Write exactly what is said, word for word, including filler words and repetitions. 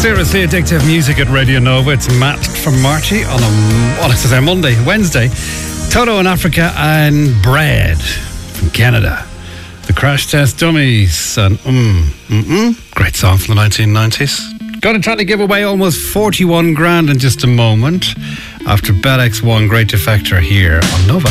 Seriously addictive music at Radio Nova. It's Matt from Marchie on a, what is it, Monday, Wednesday. Toto in Africa and Bread from Canada. The Crash Test Dummies and mm, mm-mm, great song from the nineteen nineties. Going to try to give away almost forty-one grand in just a moment after BetX won Great Defector here on Nova.